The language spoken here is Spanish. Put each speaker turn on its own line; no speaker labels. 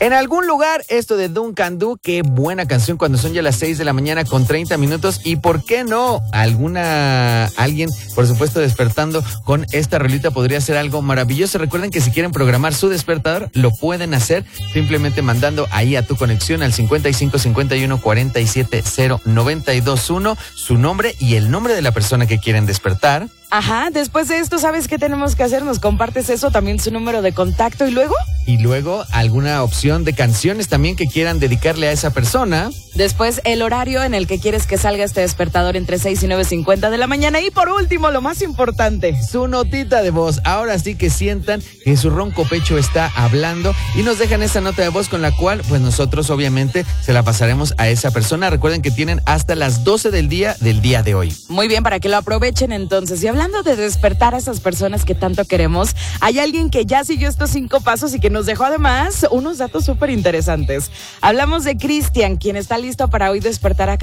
En algún lugar, esto de Duncan Du, qué buena canción cuando son ya las 6 de la mañana con 30 minutos. Y por qué no, alguien, por supuesto, despertando con esta rolita podría ser algo maravilloso. Recuerden que si quieren programar su despertador, lo pueden hacer simplemente mandando ahí a tu conexión al 55 51 47 0 921 su nombre y el nombre de la persona que quieren despertar.
Ajá, después de esto, ¿sabes qué tenemos que hacer? Nos compartes eso, también su número de contacto y luego...
Y luego alguna opción de canciones también que quieran dedicarle a esa persona.
Después el horario en el que quieres que salga este despertador entre 6 y 9:50 de la mañana. Y por último, lo más importante,
su notita de voz. Ahora sí que sientan que su ronco pecho está hablando y nos dejan esa nota de voz con la cual pues nosotros obviamente se la pasaremos a esa persona. Recuerden que tienen hasta las 12 del día de hoy.
Muy bien, para que lo aprovechen entonces. Y hablando de despertar a esas personas que tanto queremos, hay alguien que ya siguió estos 5 pasos y que nos dejó además unos datos súper interesantes. Hablamos de Cristian, quien está listo para hoy despertar a